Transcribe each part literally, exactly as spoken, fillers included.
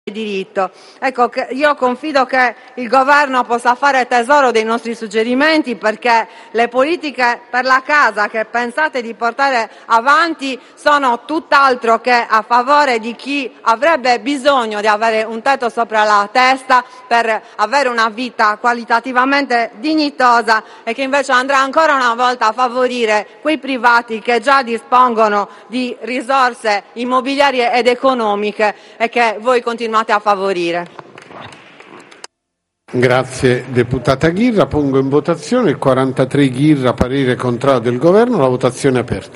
diritto. Ecco, che io confido che il governo possa fare tesoro dei nostri suggerimenti, perché le politiche per la casa che pensate di portare avanti sono tutt'altro che a favore di chi avrebbe bisogno di avere un tetto sopra la testa per avere una vita qualitativamente dignitosa, e che invece andrà ancora una volta a favorire quei privati che già dispongono di risorse immobiliari ed economiche e che voi continuate a favorire. Grazie deputata Ghirra. Pongo in votazione il quarantatré Ghirra, parere contrario del governo. La votazione è aperta.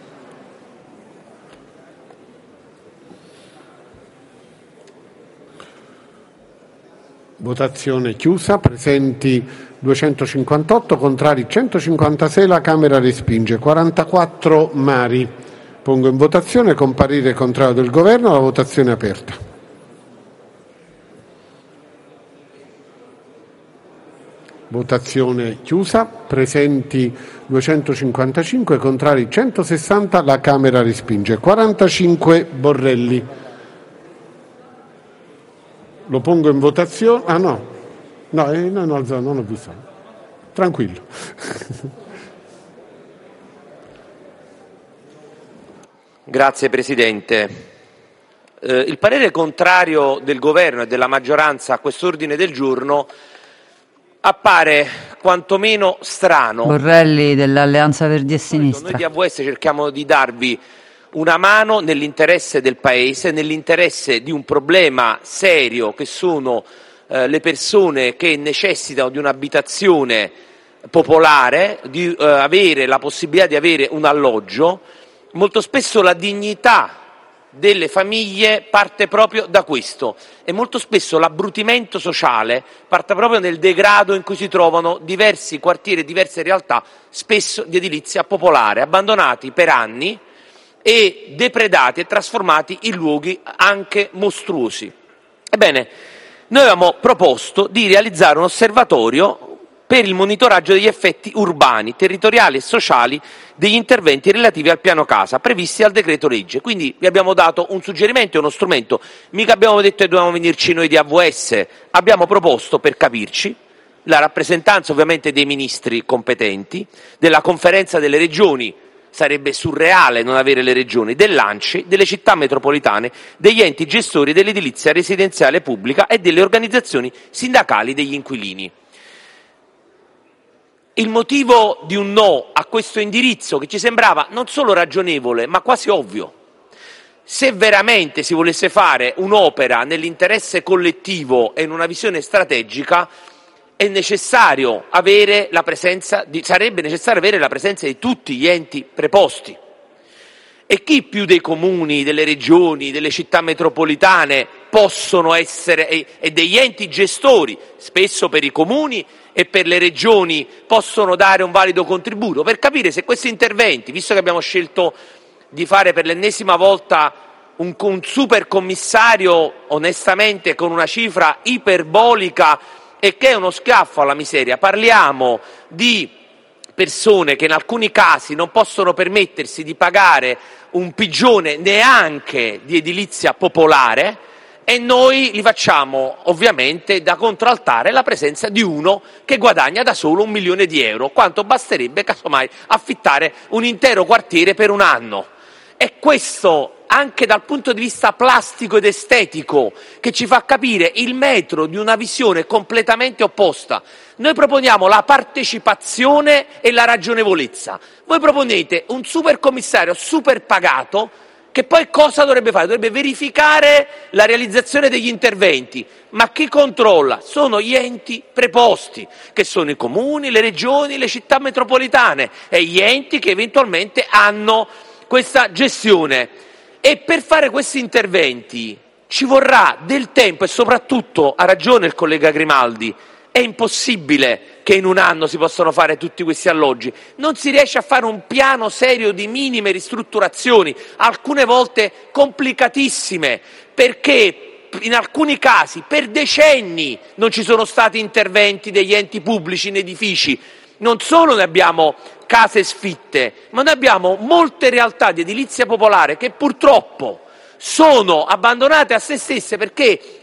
Votazione chiusa. Presenti duecentocinquantotto, contrari centocinquantasei. La Camera respinge. quarantaquattro Mari. Pongo in votazione con parere contrario del governo. La votazione è aperta. Votazione chiusa. Presenti duecentocinquantacinque, contrari centosessanta. La Camera respinge. quarantacinque Borrelli. Lo pongo in votazione. Ah no, no, eh, no, no, non ho visto. Tranquillo. Grazie Presidente. Eh, il parere contrario del Governo e della maggioranza a quest'ordine del giorno appare quantomeno strano. Borrelli dell'Alleanza Verdi e Sinistra. Noi di A V S cerchiamo di darvi una mano nell'interesse del Paese, nell'interesse di un problema serio che sono eh, le persone che necessitano di un'abitazione popolare, di eh, avere la possibilità di avere un alloggio. Molto spesso la dignità delle famiglie parte proprio da questo, e molto spesso l'abbrutimento sociale parte proprio nel degrado in cui si trovano diversi quartieri e diverse realtà, spesso di edilizia popolare, abbandonati per anni e depredati e trasformati in luoghi anche mostruosi. Ebbene, noi avevamo proposto di realizzare un osservatorio per il monitoraggio degli effetti urbani, territoriali e sociali degli interventi relativi al piano casa previsti dal decreto legge. Quindi vi abbiamo dato un suggerimento e uno strumento, mica abbiamo detto che dovevamo venirci noi di A V S, abbiamo proposto, per capirci, la rappresentanza ovviamente dei ministri competenti, della conferenza delle regioni, sarebbe surreale non avere le regioni, dell'ANCI, delle città metropolitane, degli enti gestori dell'edilizia residenziale pubblica e delle organizzazioni sindacali degli inquilini. Il motivo di un no a questo indirizzo, che ci sembrava non solo ragionevole ma quasi ovvio, se veramente si volesse fare un'opera nell'interesse collettivo e in una visione strategica, è necessario avere la presenza di, sarebbe necessario avere la presenza di tutti gli enti preposti. E chi più dei comuni, delle regioni, delle città metropolitane possono essere, e, e degli enti gestori, spesso per i comuni e per le regioni, possono dare un valido contributo per capire se questi interventi, visto che abbiamo scelto di fare per l'ennesima volta un, un super commissario, onestamente con una cifra iperbolica e che è uno schiaffo alla miseria, parliamo di persone che in alcuni casi non possono permettersi di pagare un pigione neanche di edilizia popolare, e noi li facciamo ovviamente da contraltare la presenza di uno che guadagna da solo un milione di euro, quanto basterebbe casomai affittare un intero quartiere per un anno. E questo anche dal punto di vista plastico ed estetico, che ci fa capire il metro di una visione completamente opposta. Noi proponiamo la partecipazione e la ragionevolezza. Voi proponete un super commissario super pagato che poi cosa dovrebbe fare? Dovrebbe verificare la realizzazione degli interventi. Ma chi controlla? Sono gli enti preposti, che sono i comuni, le regioni, le città metropolitane e gli enti che eventualmente hanno questa gestione. E per fare questi interventi ci vorrà del tempo, e soprattutto, ha ragione il collega Grimaldi, è impossibile che in un anno si possano fare tutti questi alloggi. Non si riesce a fare un piano serio di minime ristrutturazioni, alcune volte complicatissime, perché in alcuni casi per decenni non ci sono stati interventi degli enti pubblici in edifici. Non solo noi abbiamo case sfitte, ma noi abbiamo molte realtà di edilizia popolare che purtroppo sono abbandonate a se stesse perché